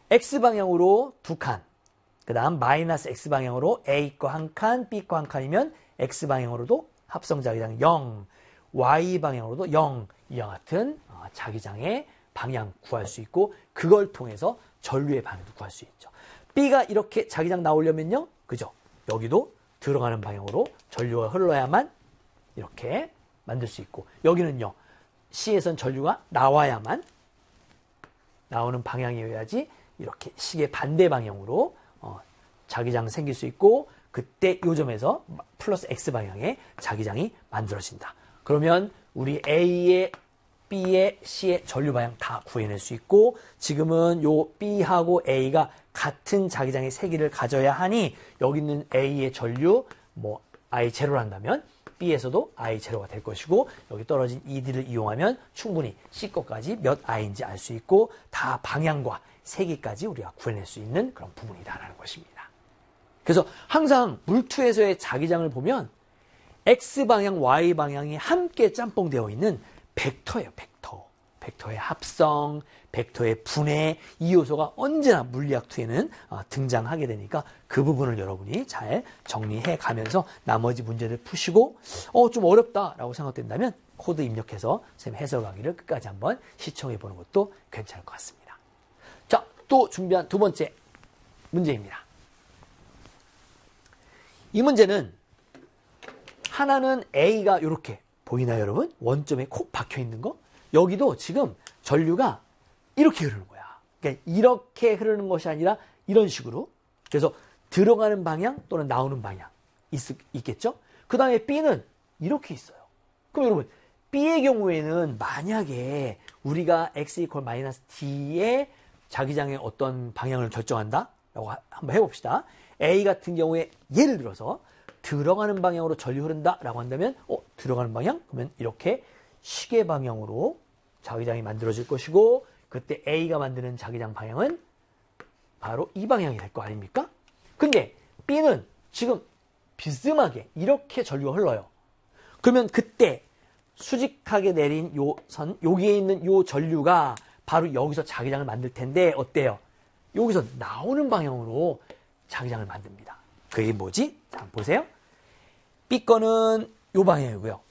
X방향으로 2칸, 그 다음 마이너스 X방향으로 A 거 1칸, B 거 1칸이면 X방향으로도 합성자기장 0, Y방향으로도 0, 이와 같은 자기장의 방향 구할 수 있고, 그걸 통해서 전류의 방향도 구할 수 있죠. B가 이렇게 자기장 나오려면요, 그죠? 여기도 들어가는 방향으로 전류가 흘러야만 이렇게 만들 수 있고, 여기는요, C에선 전류가 나와야만, 나오는 방향이어야지 이렇게 시계 반대 방향으로 자기장 생길 수 있고, 그때 이 점에서 플러스 X방향의 자기장이 만들어진다. 그러면 우리 A의, B의, C의 전류 방향 다 구해낼 수 있고, 지금은 요 B하고 A가 같은 자기장의 세기를 가져야 하니, 여기 있는 A의 전류 뭐 I0란다면 B에서도 I0가 될 것이고, 여기 떨어진 ED를 이용하면 충분히 C 거까지 몇 I인지 알 수 있고, 다 방향과 세기까지 우리가 구해낼 수 있는 그런 부분이다라는 것입니다. 그래서 항상 물투에서의 자기장을 보면 X방향, Y방향이 함께 짬뽕되어 있는 벡터예요, 벡터. 벡터의 합성, 벡터의 분해, 이 요소가 언제나 물리학투에는 등장하게 되니까 그 부분을 여러분이 잘 정리해 가면서 나머지 문제를 푸시고, 좀 어렵다라고 생각된다면 코드 입력해서 선생님 해설 강의를 끝까지 한번 시청해 보는 것도 괜찮을 것 같습니다. 자, 또 준비한 두 번째 문제입니다. 이 문제는 하나는 A가 이렇게 보이나요, 여러분? 원점에 콕 박혀 있는 거? 여기도 지금 전류가 이렇게 흐르는 거야. 그러니까 이렇게 흐르는 것이 아니라 이런 식으로. 그래서 들어가는 방향 또는 나오는 방향 있겠죠? 그 다음에 B는 이렇게 있어요. 그럼 여러분, B의 경우에는 만약에 우리가 X 이퀄 마이너스 D의 자기장의 어떤 방향을 결정한다? 라고 한번 해봅시다. A 같은 경우에 예를 들어서 들어가는 방향으로 전류 흐른다 라고 한다면, 들어가는 방향? 그러면 이렇게 시계 방향으로 자기장이 만들어질 것이고, 그때 A가 만드는 자기장 방향은 바로 이 방향이 될 거 아닙니까? 근데 B는 지금 비스듬하게 이렇게 전류가 흘러요. 그러면 그때 수직하게 내린 요 선, 여기에 있는 요 전류가 바로 여기서 자기장을 만들 텐데 어때요? 여기서 나오는 방향으로 자기장을 만듭니다. 그게 뭐지? 자, 보세요. B 거는 요 방향이고요.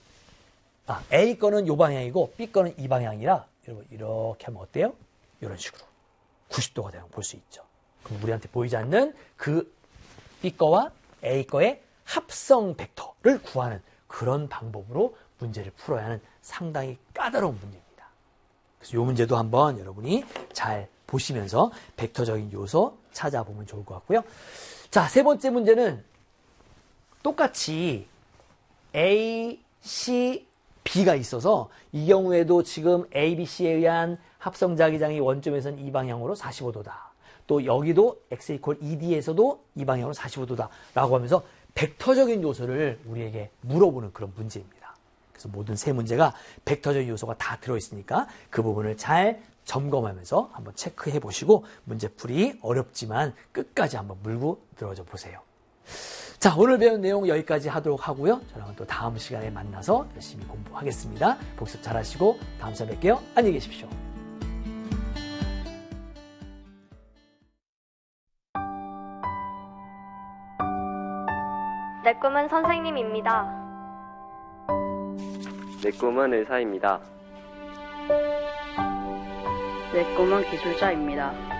A 거는 요 방향이고 B 거는 이 방향이라 여러분 이렇게 하면 어때요? 이런 식으로 90도가 되는 걸 볼 수 있죠. 그럼 우리한테 보이지 않는 그 B 거와 A 거의 합성 벡터를 구하는 그런 방법으로 문제를 풀어야 하는 상당히 까다로운 문제입니다. 그래서 이 문제도 한번 여러분이 잘 보시면서 벡터적인 요소 찾아보면 좋을 것 같고요. 자, 세 번째 문제는 똑같이 A, C, B가 있어서 이 경우에도 지금 A, B, C에 의한 합성자기장이 원점에서는 이 방향으로 45도다. 또 여기도 X 이퀄 ED에서도 이 방향으로 45도다. 라고 하면서 벡터적인 요소를 우리에게 물어보는 그런 문제입니다. 그래서 모든 세 문제가 벡터적인 요소가 다 들어있으니까 그 부분을 잘 점검하면서 한번 체크해 보시고 문제풀이 어렵지만 끝까지 한번 물고 들어줘 보세요. 자, 오늘 배운 내용 여기까지 하도록 하고요. 저랑은 또 다음 시간에 만나서 열심히 공부하겠습니다. 복습 잘 하시고 다음 시간에 뵐게요. 안녕히 계십시오. 내 꿈은 선생님입니다. 내 꿈은 의사입니다. 내 꿈은 기술자입니다.